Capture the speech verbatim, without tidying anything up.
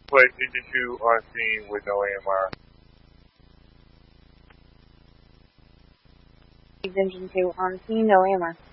Flight Engine two on scene with no A M R. Engine two on scene, no A M R.